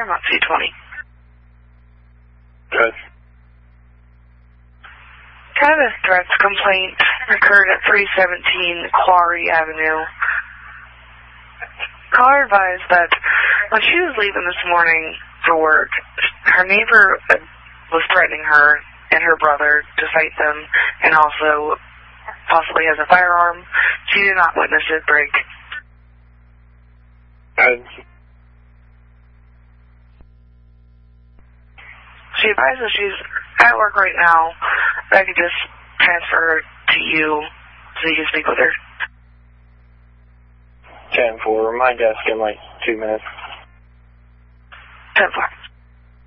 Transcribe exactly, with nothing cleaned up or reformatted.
Paramount C twenty. Good. Kind of a threats complaint occurred at three seventeen Quarry Avenue. Caller advised that when she was leaving this morning for work, her neighbor was threatening her and her brother to fight them, and also possibly has a firearm. She did not witness it break. Good. She advises she's at work right now, but I could just transfer her to you so you can speak with her. ten four, my desk in like two minutes. ten four.